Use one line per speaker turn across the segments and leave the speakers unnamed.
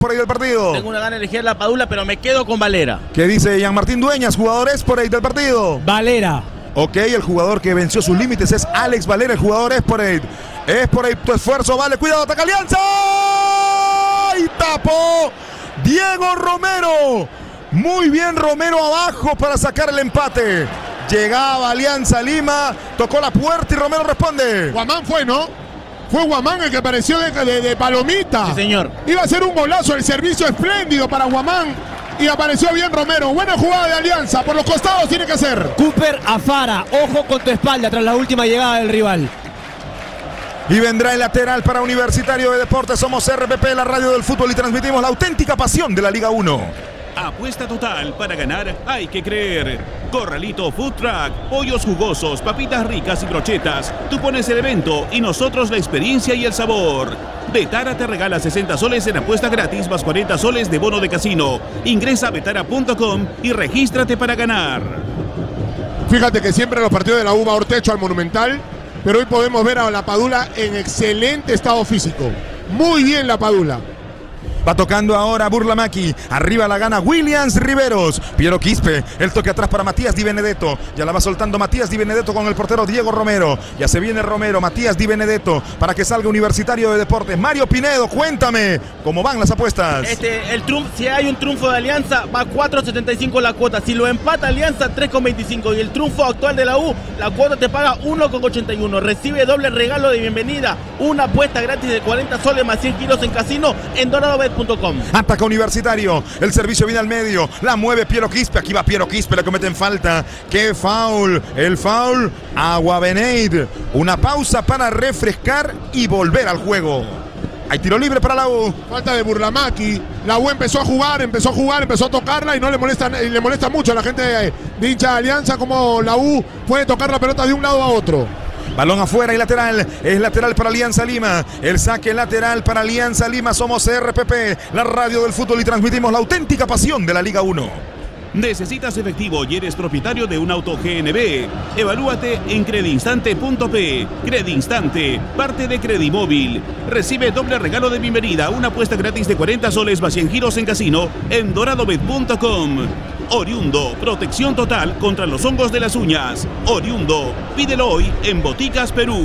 por ahí del partido.
Tengo una gana de elegir la Padula, pero me quedo con Valera.
¿Qué dice Jean Martín Dueñas, jugadores por ahí del partido?
Valera.
Ok, el jugador que venció sus límites es Alex Valera, el jugador Esporade. Esporade, tu esfuerzo vale, cuidado, ataca Alianza. Y tapó Diego Romero. Muy bien Romero abajo para sacar el empate. Llegaba Alianza Lima, tocó la puerta y Romero responde.
Guamán fue, ¿no? Fue Guamán el que apareció de palomita.
Sí, señor.
Iba a ser un golazo, el servicio espléndido para Guamán. Y apareció bien Romero. Buena jugada de Alianza. Por los costados tiene que ser.
Cooper Afara. Ojo con tu espalda tras la última llegada del rival.
Y vendrá el lateral para Universitario de Deportes. Somos RPP, la radio del fútbol, y transmitimos la auténtica pasión de la Liga 1.
Apuesta total, para ganar hay que creer. Corralito Food Truck, pollos jugosos, papitas ricas y brochetas. Tú pones el evento y nosotros la experiencia y el sabor. Betara te regala 60 soles en apuesta gratis más 40 soles de bono de casino. Ingresa a betara.com y regístrate para ganar.
Fíjate que siempre los partidos de la U va Ortecho al Monumental, pero hoy podemos ver a la Padula en excelente estado físico. Muy bien la Padula.
Va tocando ahora Burlamaqui. Arriba la gana Williams Riveros. Piero Quispe. El toque atrás para Matías Di Benedetto. Ya la va soltando Matías Di Benedetto con el portero Diego Romero. Ya se viene Romero. Matías Di Benedetto para que salga Universitario de Deportes. Mario Pinedo, cuéntame cómo van las apuestas.
Si hay un triunfo de Alianza, va 4.75 la cuota. Si lo empata Alianza, 3.25. Y el triunfo actual de la U, la cuota te paga 1.81. Recibe doble regalo de bienvenida. Una apuesta gratis de 40 soles más 100 kilos en casino en doradobet.com.
Ataca Universitario, el servicio viene al medio, la mueve Piero Quispe, aquí va Piero Quispe, le cometen falta. ¡Qué foul! El foul a Guabeneid. Una pausa para refrescar y volver al juego. Hay tiro libre para la U.
Falta de Burlamaqui. La U empezó a jugar, empezó a tocarla y no le molesta mucho a la gente de hincha de Alianza como la U puede tocar la pelota de un lado a otro.
Balón afuera y lateral. Es lateral para Alianza Lima. El saque lateral para Alianza Lima. Somos RPP, la radio del fútbol, y transmitimos la auténtica pasión de la Liga 1.
¿Necesitas efectivo y eres propietario de un auto GNB? Evalúate en Credinstante.p. Credinstante, parte de Credimóvil. Recibe doble regalo de bienvenida, una apuesta gratis de 40 soles más 100 giros en casino en doradobet.com. Oriundo, protección total contra los hongos de las uñas. Oriundo, pídelo hoy en Boticas Perú.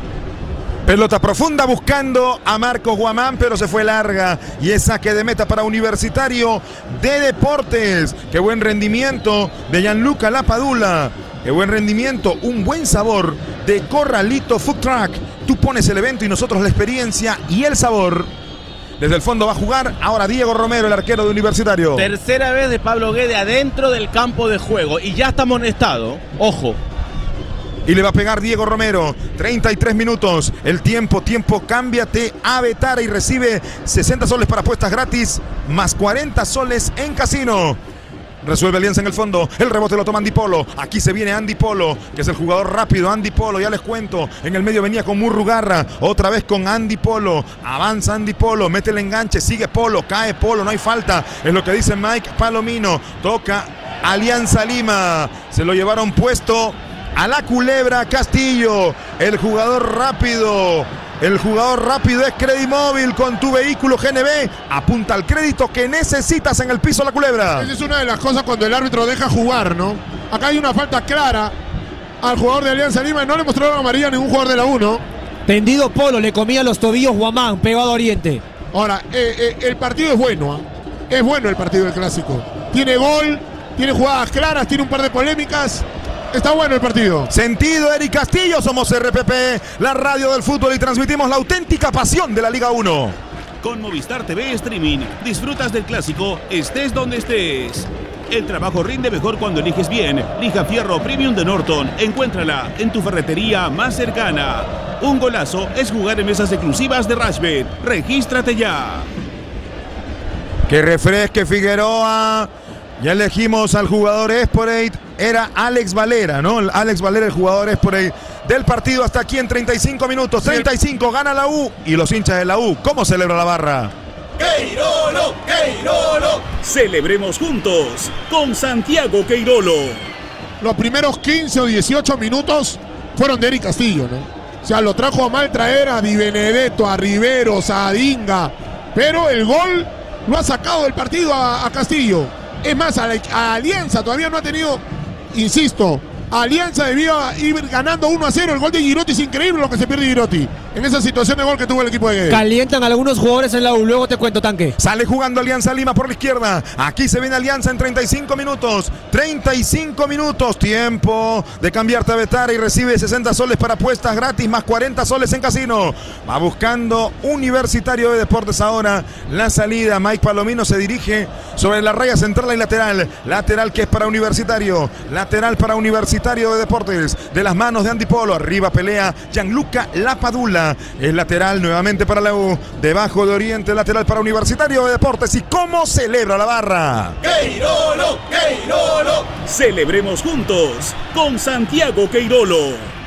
Pelota profunda buscando a Marcos Guamán, pero se fue larga. Y es saque de meta para Universitario de Deportes. Qué buen rendimiento de Gianluca Lapadula. Qué buen rendimiento, un buen sabor de Corralito Food Truck. Tú pones el evento y nosotros la experiencia y el sabor. Desde el fondo va a jugar ahora Diego Romero, el arquero de Universitario.
Tercera vez de Pablo Guede adentro del campo de juego y ya está amonestado. Ojo.
Y le va a pegar Diego Romero. 33 minutos. El tiempo, cámbiate a Betara y recibe 60 soles para apuestas gratis, más 40 soles en casino. Resuelve Alianza en el fondo. El rebote lo toma Andy Polo. Aquí se viene Andy Polo, que es el jugador rápido. Andy Polo, ya les cuento. En el medio venía con Murrugarra. Otra vez con Andy Polo. Avanza Andy Polo. Mete el enganche. Sigue Polo. Cae Polo. No hay falta. Es lo que dice Mike Palomino. Toca Alianza Lima. Se lo llevaron puesto a la culebra Castillo. El jugador rápido. El jugador rápido es Credimóvil. Con tu vehículo GNB, apunta al crédito que necesitas en el piso la culebra.
Esa es una de las cosas cuando el árbitro deja jugar, ¿no? Acá hay una falta clara al jugador de Alianza Lima y no le mostraron amarilla a ningún jugador de la U, ¿no?
Tendido Polo, le comía los tobillos Guamán, pegado a Oriente.
Ahora, el partido es bueno, ¿eh? Es bueno el partido del Clásico. Tiene gol, tiene jugadas claras, tiene un par de polémicas. Está bueno el partido.
Sentido Eric Castillo, somos RPP, la radio del fútbol, y transmitimos la auténtica pasión de la Liga 1.
Con Movistar TV Streaming, disfrutas del Clásico, estés donde estés. El trabajo rinde mejor cuando eliges bien. Lija Fierro Premium de Norton, encuéntrala en tu ferretería más cercana. Un golazo es jugar en mesas exclusivas de Rashbet. Regístrate ya.
Que refresque Figueroa. Ya elegimos al jugador Esporade. Era Alex Valera, ¿no? Alex Valera, el jugador Esporade del partido hasta aquí en 35 minutos. 35, gana la U. Y los hinchas de la U, ¿cómo celebra la barra?
¡Queirolo! ¡Queirolo! Celebremos juntos con Santiago Queirolo.
Los primeros 15 o 18 minutos fueron de Eric Castillo, ¿no? O sea, lo trajo a mal traer a Di Benedetto, a Riveros, a Adinga. Pero el gol lo ha sacado del partido a Castillo. Es más, a Alianza todavía no ha tenido, insisto, Alianza debía ir ganando 1-0. El gol de Girotti es increíble lo que se pierde Girotti en esa situación de gol que tuvo el equipo de Guedes.
Calientan algunos jugadores en la U, luego te cuento, Tanque.
Sale jugando Alianza Lima por la izquierda. Aquí se viene Alianza en 35 minutos. 35 minutos. Tiempo de cambiarte a Betara y recibe 60 soles para apuestas gratis más 40 soles en casino. Va buscando Universitario de Deportes ahora. La salida. Mike Palomino se dirige sobre la raya central y lateral. Lateral que es para Universitario. Lateral para Universitario de Deportes. De las manos de Andy Polo. Arriba pelea Gianluca Lapadula. Es lateral nuevamente para la U. Debajo de Oriente, lateral para Universitario de Deportes. ¿Y cómo celebra la barra?
¡Queirolo! ¡Queirolo! Celebremos juntos con Santiago Queirolo.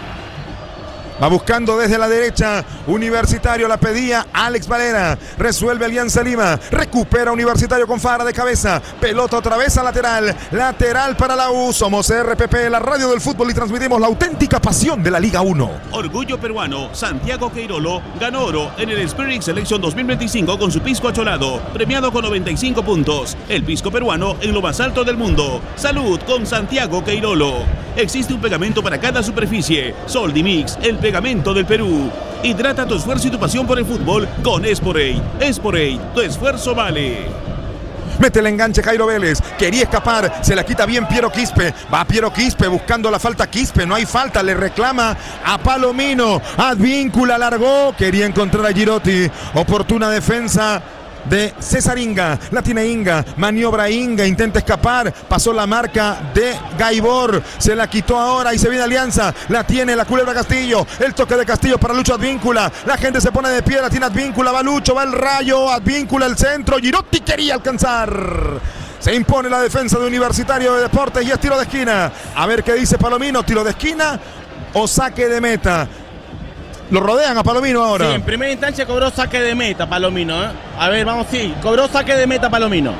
Va buscando desde la derecha. Universitario la pedía Alex Valera. Resuelve Alianza Lima. Recupera Universitario con Fara de cabeza. Pelota otra vez a lateral. Lateral para la U. Somos RPP, la radio del fútbol, y transmitimos la auténtica pasión de la Liga 1.
Orgullo peruano. Santiago Queirolo ganó oro en el Spirit Selection 2025 con su pisco acholado, premiado con 95 puntos. El pisco peruano en lo más alto del mundo. Salud con Santiago Queirolo. Existe un pegamento para cada superficie. Soldimix, el pegamento del Perú. Hidrata tu esfuerzo y tu pasión por el fútbol con Esporate. Esporate, tu esfuerzo vale.
Mete el enganche Jairo Vélez. Quería escapar. Se la quita bien Piero Quispe. Va Piero Quispe buscando la falta. Quispe, no hay falta. Le reclama a Palomino. Advíncula, largó. Quería encontrar a Girotti. Oportuna defensa de César Inga. La tiene Inga. Maniobra Inga. Intenta escapar. Pasó la marca de Gaibor. Se la quitó ahora y se viene Alianza. La tiene la Culebra Castillo. El toque de Castillo para Lucho Advíncula. La gente se pone de pie. La tiene Advíncula. Va Lucho. Va el Rayo. Advíncula el centro. Girotti quería alcanzar. Se impone la defensa de Universitario de Deportes y es tiro de esquina. A ver qué dice Palomino. Tiro de esquina o saque de meta. Lo rodean a Palomino ahora.
Sí, en primera instancia cobró saque de meta Palomino, ¿eh? A ver, vamos, sí. Cobró saque de meta Palomino.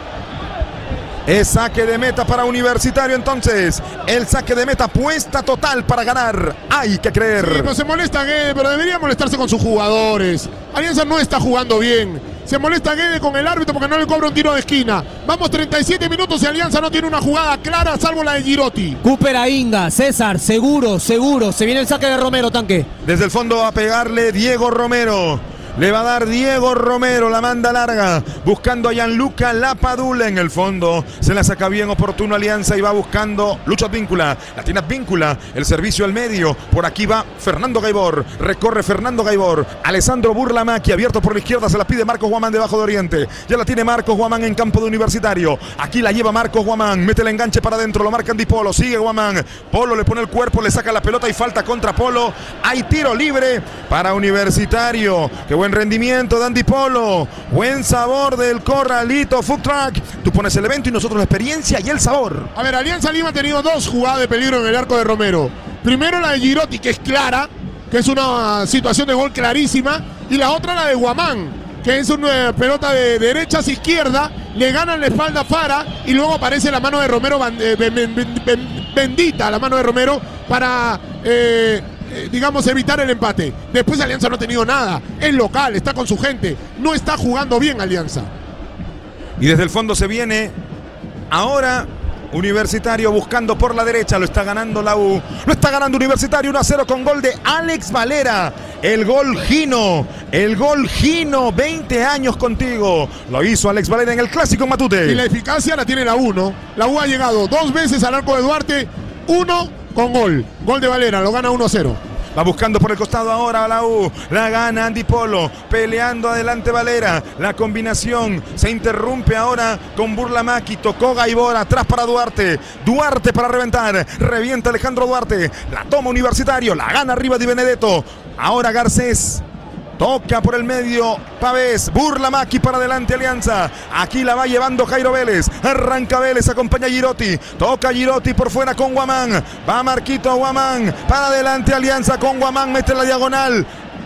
Es saque de meta para Universitario entonces. El saque de meta, apuesta total para ganar. Hay que creer.
Sí, pues se molesta Guedes, pero debería molestarse con sus jugadores. Alianza no está jugando bien. Se molesta Guedes con el árbitro porque no le cobra un tiro de esquina. Vamos 37 minutos y Alianza no tiene una jugada clara salvo la de Girotti.
Cooper a Inga, César, seguro. Se viene el saque de Romero, Tanque.
Desde el fondo va a pegarle Diego Romero. Le va a dar Diego Romero, la manda larga, buscando a Gianluca Lapadula en el fondo. Se la saca bien oportuno Alianza y va buscando Lucho Advíncula. La tiene Advíncula, el servicio al medio. Por aquí va Fernando Gaibor, recorre Fernando Gaibor. Alessandro Burlamaqui, abierto por la izquierda, se la pide Marcos Guamán debajo de Oriente. Ya la tiene Marcos Guamán en campo de Universitario. Aquí la lleva Marcos Guamán, mete el enganche para adentro, lo marca Andy Polo, sigue Guamán. Polo le pone el cuerpo, le saca la pelota y falta contra Polo. Hay tiro libre para Universitario. Qué buen rendimiento de Andy Polo, buen sabor del Corralito Food Truck. Tú pones el evento y nosotros la experiencia y el sabor.
A ver, Alianza Lima ha tenido dos jugadas de peligro en el arco de Romero. Primero la de Girotti, que es clara, que es una situación de gol clarísima, y la otra la de Guamán, que es una pelota de derecha hacia izquierda, le ganan la espalda a Fara y luego aparece la mano de Romero, bendita la mano de Romero para digamos, evitar el empate. Después Alianza no ha tenido nada, es local, está con su gente, no está jugando bien Alianza.
Y desde el fondo se viene ahora Universitario buscando por la derecha, lo está ganando la U, lo está ganando Universitario 1-0 con gol de Alex Valera. El gol Gino, 20 años contigo, lo hizo Alex Valera en el Clásico Matute.
Y la eficacia la tiene la U, ¿no? La U ha llegado 2 veces al arco de Duarte, 1 con gol de Valera, lo gana 1-0.
Va buscando por el costado ahora a la U. La gana Andy Polo. Peleando adelante Valera. La combinación se interrumpe ahora con Burlamaqui. Tocó Gaibor. Atrás para Duarte. Duarte para reventar. Revienta Alejandro Duarte. La toma Universitario. La gana arriba Di Benedetto. Ahora Garcés. Toca por el medio Pavés, Burlamaqui para adelante Alianza. Aquí la va llevando Jairo Vélez. Arranca Vélez, acompaña a Girotti. Toca Girotti por fuera con Guamán. Va Marquito Guamán. Para adelante Alianza con Guamán. Mete la diagonal.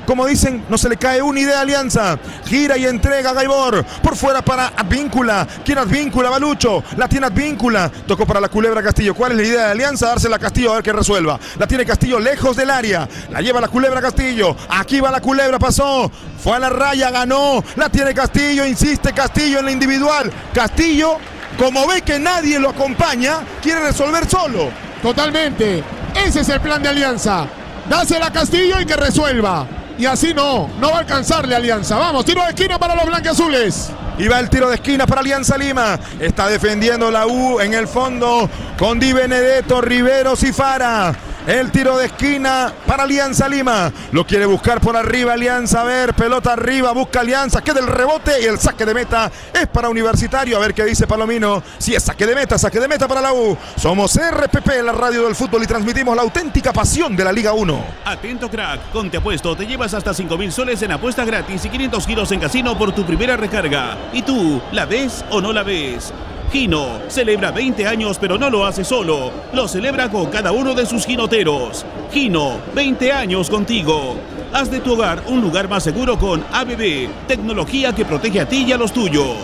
como dicen, no se le cae una idea a Alianza. Gira y entrega a Gaibor. Por fuera para Advíncula. ¿Quién Advíncula? Balucho. La tiene Advíncula. Tocó para la Culebra Castillo. ¿Cuál es la idea de Alianza? Dársela a Castillo a ver qué resuelva. La tiene Castillo lejos del área. La lleva la Culebra Castillo. Aquí va la Culebra, pasó. Fue a la raya, ganó. La tiene Castillo, insiste Castillo en la individual. Castillo, como ve que nadie lo acompaña, quiere resolver solo.
Totalmente. Ese es el plan de Alianza. Dásela a Castillo y que resuelva. Y así no va a alcanzarle a Alianza. Vamos, tiro de esquina para los blanquiazules.
Y va el tiro de esquina para Alianza Lima. Está defendiendo la U en el fondo con Di Benedetto, Riveros y Fara. El tiro de esquina para Alianza Lima. Lo quiere buscar por arriba Alianza. A ver, pelota arriba, busca Alianza. Queda el rebote y el saque de meta es para Universitario. A ver qué dice Palomino. Si es saque de meta para la U. Somos RPP, la radio del fútbol, y transmitimos la auténtica pasión de la Liga 1.
Atento, crack. Con Te Apuesto te llevas hasta 5.000 soles en apuesta gratis y 500 giros en casino por tu primera recarga. ¿Y tú, la ves o no la ves? Gino celebra 20 años, pero no lo hace solo. Lo celebra con cada uno de sus ginoteros. Gino, 20 años contigo. Haz de tu hogar un lugar más seguro con ABB, tecnología que protege a ti y a los tuyos.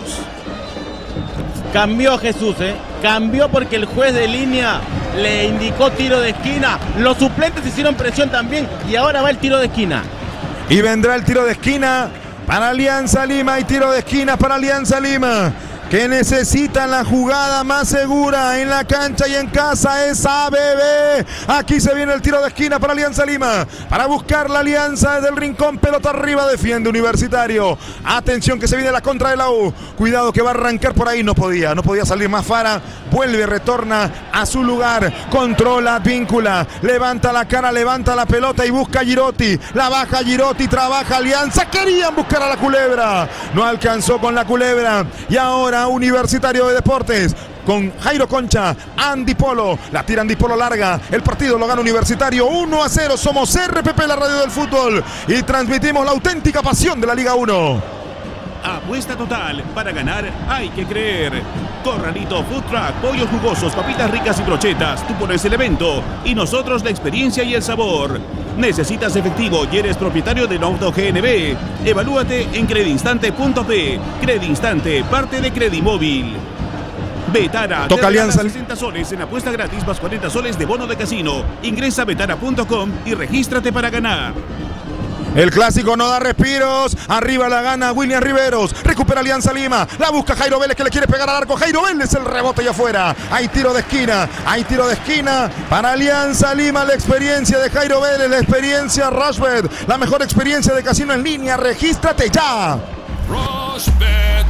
Cambió Jesús, cambió porque el juez de línea le indicó tiro de esquina. Los suplentes hicieron presión también y ahora va el tiro de esquina.
Y vendrá el tiro de esquina para Alianza Lima y tiro de esquina para Alianza Lima, que necesitan la jugada más segura en la cancha y en casa. Es ABB. Aquí se viene el tiro de esquina para Alianza Lima, para buscar la Alianza desde el rincón. Pelota arriba, defiende Universitario. Atención que se viene la contra de la U. Cuidado que va a arrancar por ahí. No podía salir más Fara. Vuelve, retorna a su lugar. Controla Advíncula. Levanta la cara, levanta la pelota y busca a Girotti. La baja Girotti, trabaja Alianza. Querían buscar a la Culebra. No alcanzó con la Culebra. Y ahora Universitario de Deportes con Jairo Concha, Andy Polo, la tira Andy Polo larga, el partido lo gana Universitario 1-0, somos RPP, la radio del fútbol, y transmitimos la auténtica pasión de la Liga 1.
Apuesta total, para ganar hay que creer. Corralito Food Truck, pollos jugosos, papitas ricas y brochetas. Tú pones el evento y nosotros la experiencia y el sabor. ¿Necesitas efectivo y eres propietario de un auto GNB? Evalúate en Credinstante.p. Credinstante, parte de Credimóvil. Betara,
toca Alianza.
60 soles en apuesta gratis más 40 soles de bono de casino. Ingresa a betara.com y regístrate para ganar.
El clásico no da respiros. Arriba la gana William Riveros. Recupera Alianza Lima. La busca Jairo Vélez, que le quiere pegar al arco. Jairo Vélez, el rebote y afuera. Hay tiro de esquina. Hay tiro de esquina para Alianza Lima. La experiencia de Jairo Vélez. La experiencia Rushbet. La mejor experiencia de casino en línea. Regístrate ya. Rushbet.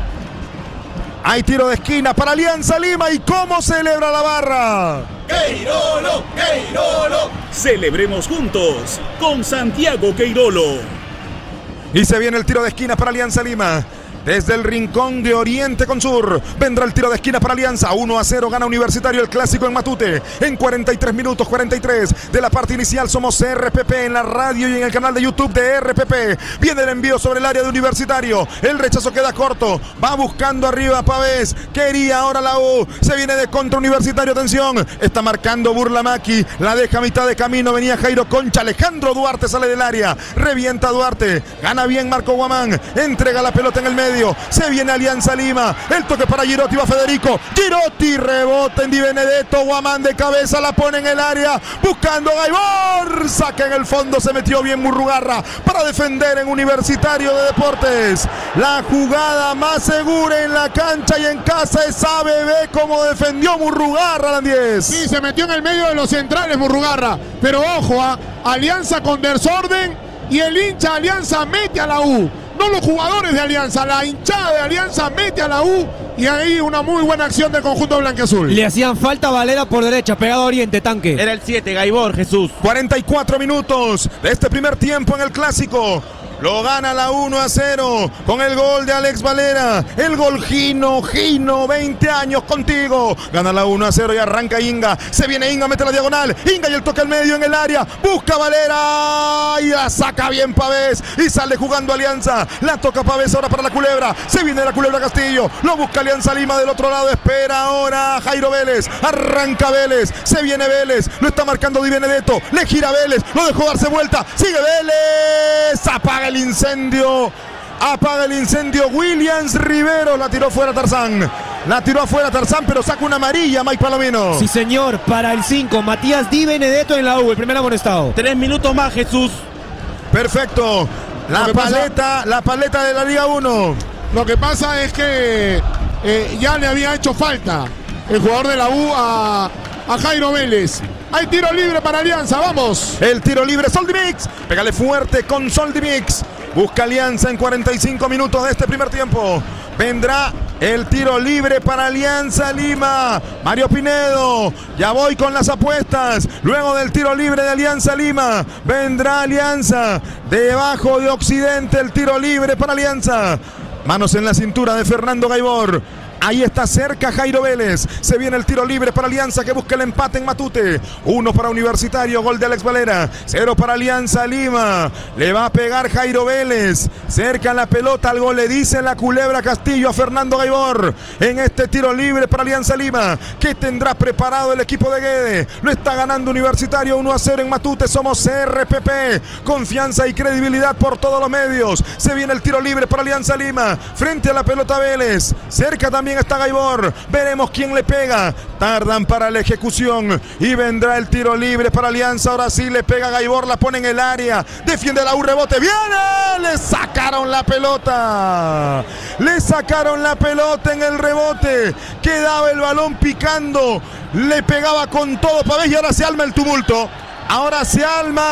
Hay tiro de esquina para Alianza Lima. ¿Y cómo celebra la barra?
¡Queirolo! ¡Queirolo!
Celebremos juntos con Santiago Queirolo.
Y se viene el tiro de esquina para Alianza Lima. Desde el rincón de Oriente con Sur vendrá el tiro de esquina para Alianza. 1-0 gana Universitario el clásico en Matute. En 43 minutos, 43 de la parte inicial. Somos RPP en la radio y en el canal de YouTube de RPP. Viene el envío sobre el área de Universitario. El rechazo queda corto. Va buscando arriba Pavés. Quería ahora la U. Se viene de contra Universitario. Atención. Está marcando Burlamaqui. La deja a mitad de camino. Venía Jairo Concha. Alejandro Duarte sale del área. Revienta Duarte. Gana bien Marco Guamán. Entrega la pelota en el medio. Se viene Alianza Lima. El toque para Girotti. Va Federico. Girotti rebota en Di Benedetto. Guamán de cabeza la pone en el área. Buscando a Gaibor. Saca en el fondo. Se metió bien Murrugarra para defender en Universitario de Deportes. La jugada más segura en la cancha y en casa es ABB, como defendió Murrugarra, la 10.
Sí, se metió en el medio de los centrales Murrugarra. Pero ojo, Alianza con desorden y el hincha Alianza mete a la U. No los jugadores de Alianza, la hinchada de Alianza mete a la U y ahí una muy buena acción del conjunto blanquiazul.
Le hacían falta Valera por derecha, pegado a Oriente, Tanque.
Era el 7, Gaibor, Jesús.
44 minutos de este primer tiempo en el clásico. Lo gana la 1-0 con el gol de Alex Valera. El gol Gino, 20 años contigo. Gana la 1-0 y arranca Inga. Se viene Inga, mete la diagonal. Inga y el toque al medio en el área. Busca Valera y la saca bien Pavés. Y sale jugando Alianza. La toca Pavés ahora para la Culebra. Se viene la Culebra Castillo. Lo busca Alianza Lima del otro lado. Espera ahora Jairo Vélez. Arranca Vélez. Se viene Vélez. Lo está marcando Di Benedetto. Le gira Vélez. Lo dejó darse vuelta. Sigue Vélez. Apaga el incendio. Apaga el incendio Williams Rivero. La tiró fuera Tarzán. La tiró afuera Tarzán, pero saca una amarilla Mike Palomino.
Sí, señor. Para el 5, Matías Di Benedetto en la U, el primer amonestado.
3 minutos más, Jesús.
Perfecto. La paleta de la Liga 1.
Lo que pasa es que ya le había hecho falta el jugador de la U a Jairo Vélez. Hay tiro libre para Alianza, vamos.
El tiro libre, Soldimix. Pégale fuerte con Soldimix. Busca Alianza en 45 minutos de este primer tiempo. Vendrá el tiro libre para Alianza Lima. Mario Pinedo, ya voy con las apuestas. Luego del tiro libre de Alianza Lima, vendrá Alianza. Debajo de Occidente el tiro libre para Alianza. Manos en la cintura de Fernando Gaibor. Ahí está cerca Jairo Vélez. Se viene el tiro libre para Alianza que busca el empate en Matute. 1 para Universitario, gol de Alex Valera. 0 para Alianza Lima. Le va a pegar Jairo Vélez. Cerca la pelota, algo le dice la Culebra Castillo a Fernando Gaibor. En este tiro libre para Alianza Lima. ¿Qué tendrá preparado el equipo de Guede? Lo está ganando Universitario 1-0 en Matute. Somos RPP. Confianza y credibilidad por todos los medios. Se viene el tiro libre para Alianza Lima. Frente a la pelota Vélez. Cerca también está Gaibor. Veremos quién le pega. Tardan para la ejecución. Y vendrá el tiro libre para Alianza. Ahora sí le pega Gaibor. La pone en el área. Defiende la U. Rebote. ¡Viene! Le sacaron la pelota. Le sacaron la pelota en el rebote. Quedaba el balón picando. Le pegaba con todo Pavés. Y ahora se arma el tumulto. Ahora se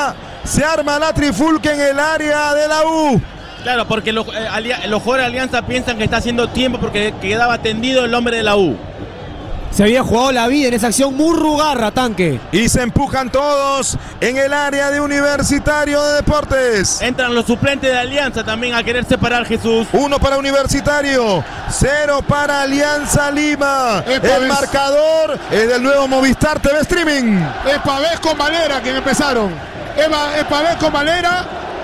arma la trifulca en el área de la U.
Claro, porque los jugadores de Alianza piensan que está haciendo tiempo porque quedaba tendido el hombre de la U.
Se había jugado la vida en esa acción muy rugarra, Tanque.
Y se empujan todos en el área de Universitario de Deportes.
Entran los suplentes de Alianza también a querer separar, Jesús.
1 para Universitario, 0 para Alianza Lima. El marcador es del nuevo Movistar TV Streaming.
Es Pavés con Valera que empezaron. Es Pavés con Valera.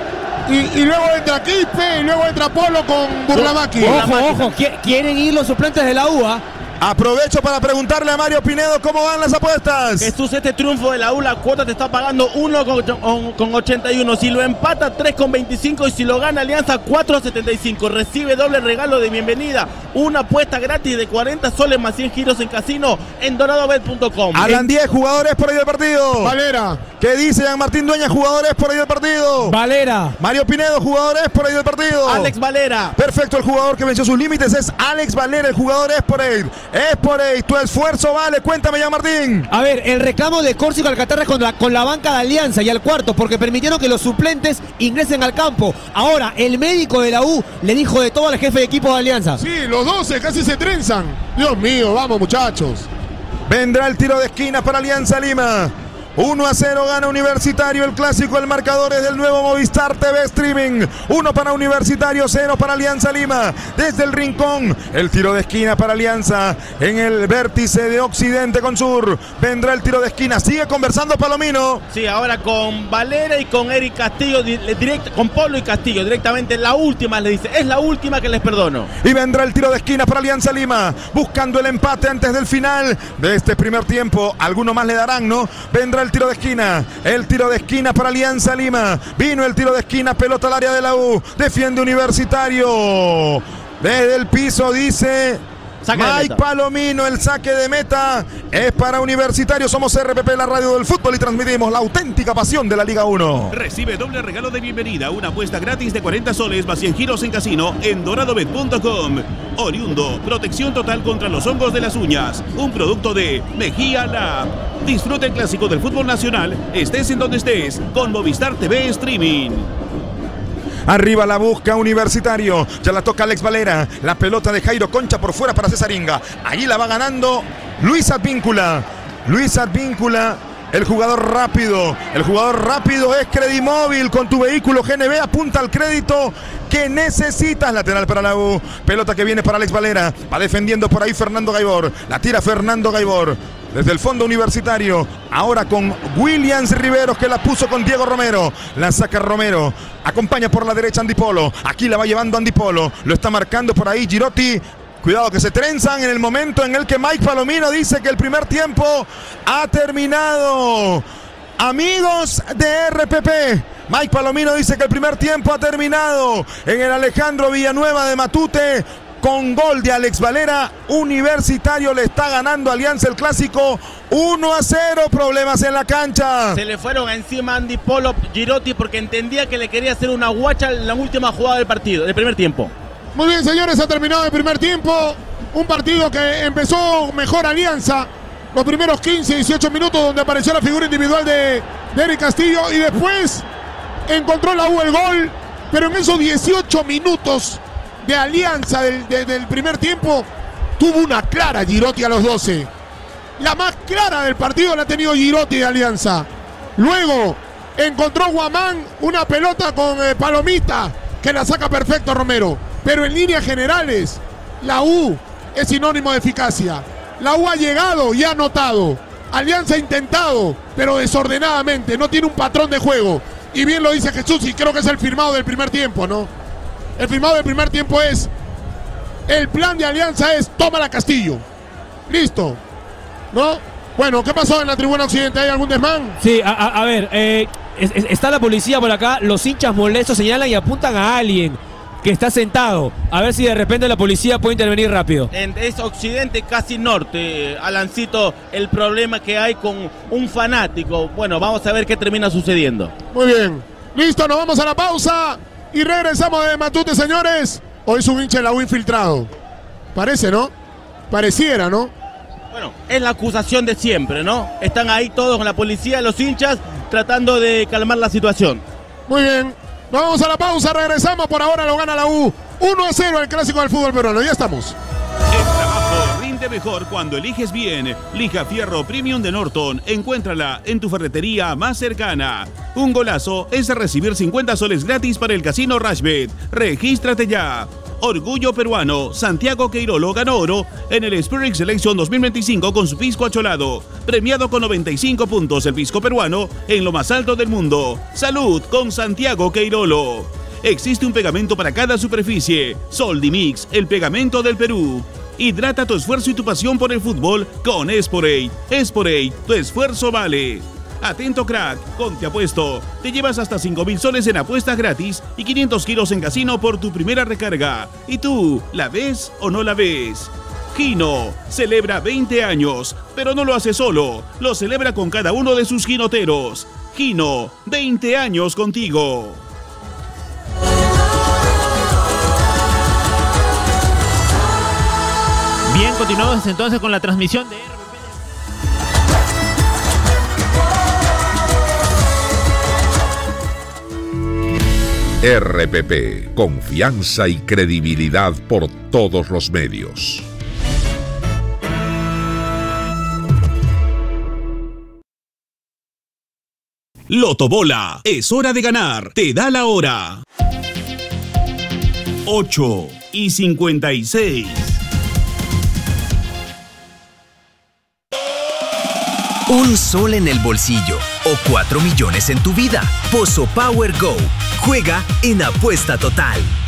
Y luego entra Quispe y luego entra Polo con Burlamaqui.
Ojo, quieren ir los suplentes de la UA.
Aprovecho para preguntarle a Mario Pinedo cómo van las apuestas.
Jesús, este triunfo de la U, la cuota te está pagando 1,81. Si lo empata, 3,25. Y si lo gana Alianza, 4,75. Recibe doble regalo de bienvenida. Una apuesta gratis de 40 soles más 100 giros en casino en doradobet.com.
Hablan 10 jugadores por ahí del partido.
Valera.
¿Qué dice Jean Martín Dueña? Jugadores por ahí del partido.
Valera.
Mario Pinedo, jugadores por ahí del partido.
Alex Valera.
Perfecto, el jugador que venció sus límites es Alex Valera. El jugador es por ahí. Es por ahí, tu esfuerzo vale. Cuéntame, Jean Martín.
A ver, el reclamo de Córsico Alcatarra con la banca de Alianza y al cuarto, porque permitieron que los suplentes ingresen al campo. Ahora, el médico de la U le dijo de todo al jefe de equipo de Alianza.
Sí, los 12 casi se trenzan. Dios mío, vamos muchachos.
Vendrá el tiro de esquina para Alianza Lima. 1-0 gana Universitario el clásico. El marcador es del nuevo Movistar TV Streaming. 1 para Universitario, 0 para Alianza Lima. Desde el rincón, el tiro de esquina para Alianza en el vértice de Occidente con Sur. Vendrá el tiro de esquina. Sigue conversando Palomino.
Sí, ahora con Valera y con Eric Castillo, con Pablo y Castillo directamente. La última le dice, es la última que les perdono.
Y vendrá el tiro de esquina para Alianza Lima, buscando el empate antes del final de este primer tiempo. Alguno más le darán, ¿no? Vendrá el tiro de esquina para Alianza Lima. Vino el tiro de esquina, pelota al área de la U. Defiende Universitario. Desde el piso dice Mike Palomino, el saque de meta es para Universitario. Somos RPP, la radio del fútbol, y transmitimos la auténtica pasión de la Liga 1.
Recibe doble regalo de bienvenida, una apuesta gratis de 40 soles más 100 giros en casino en doradobet.com. Oriundo, protección total contra los hongos de las uñas. Un producto de Mejía Lab. Disfruta el clásico del fútbol nacional, estés en donde estés, con Movistar TV Streaming.
Arriba la busca Universitario. Ya la toca Alex Valera. La pelota de Jairo Concha por fuera para César Inga. Ahí la va ganando Luis Advíncula. Luis Advíncula El jugador rápido es Credimóvil. Con tu vehículo GNB apunta al crédito que necesitas. Lateral para la U. Pelota que viene para Alex Valera. Va defendiendo por ahí Fernando Gaibor. La tira Fernando Gaibor. Desde el fondo universitario. Ahora con Williams Riveros, que la puso con Diego Romero. La saca Romero. Acompaña por la derecha Andy Polo. Aquí la va llevando Andy Polo. Lo está marcando por ahí Girotti. Cuidado que se trenzan en el momento en el que Mike Palomino dice que el primer tiempo ha terminado. Amigos de RPP, Mike Palomino dice que el primer tiempo ha terminado en el Alejandro Villanueva de Matute. Con gol de Alex Valera, Universitario le está ganando a Alianza el clásico 1-0. Problemas en la cancha.
Se le fueron encima a Andy Polo Girotti porque entendía que le quería hacer una guacha en la última jugada del partido, del primer tiempo.
Muy bien, señores, ha terminado el primer tiempo. Un partido que empezó mejor Alianza. Los primeros 15, 18 minutos donde apareció la figura individual de Eric Castillo. Y después encontró la U el gol. Pero en esos 18 minutos de Alianza del primer tiempo, tuvo una clara Girotti a los 12. La más clara del partido la ha tenido Girotti de Alianza. Luego encontró Guamán una pelota con Palomita, que la saca perfecto Romero. Pero en líneas generales, la U es sinónimo de eficacia. La U ha llegado y ha anotado. Alianza ha intentado, pero desordenadamente. No tiene un patrón de juego. Y bien lo dice Jesús, y creo que es el firmado del primer tiempo, ¿no? El firmado del primer tiempo es... El plan de Alianza es, tómala Castillo. Listo. ¿No? Bueno, ¿qué pasó en la tribuna occidente? ¿Hay algún desmán?
Sí, a ver, está la policía por acá. Los hinchas molestos señalan y apuntan a alguien que está sentado. A ver si de repente la policía puede intervenir rápido.
Es occidente, casi norte, Alancito, el problema que hay con un fanático. Bueno, vamos a ver qué termina sucediendo.
Muy bien. Listo, nos vamos a la pausa y regresamos de Matute, señores. Hoy es un hincha de la U infiltrado. Parece, ¿no? Pareciera, ¿no?
Bueno, es la acusación de siempre, ¿no? Están ahí todos con la policía, los hinchas, tratando de calmar la situación.
Muy bien. Nos vamos a la pausa, regresamos. Por ahora lo gana la U 1-0 el clásico del fútbol peruano. Ya estamos.
El trabajo rinde mejor cuando eliges bien. Lija Fierro Premium de Norton. Encuéntrala en tu ferretería más cercana. Un golazo es recibir 50 soles gratis para el casino Rashbet. Regístrate ya. Orgullo peruano, Santiago Queirolo ganó oro en el Spirit Selection 2025 con su pisco acholado. Premiado con 95 puntos el pisco peruano en lo más alto del mundo. Salud con Santiago Queirolo. Existe un pegamento para cada superficie. Soldimix, el pegamento del Perú. Hidrata tu esfuerzo y tu pasión por el fútbol con Esporate. Esporate, tu esfuerzo vale. Atento crack, con Te Apuesto. Te llevas hasta 5.000 soles en apuestas gratis y 500 kilos en casino por tu primera recarga. ¿Y tú, la ves o no la ves? Gino celebra 20 años, pero no lo hace solo. Lo celebra con cada uno de sus ginoteros. Gino, 20 años contigo.
Bien, continuamos entonces con la transmisión de
RPP, confianza y credibilidad por todos los medios.
Lotobola, es hora de ganar, te da la hora. 8:56.
Un sol en el bolsillo o 4 millones en tu vida. Pozo Power Go. Juega en Apuesta Total.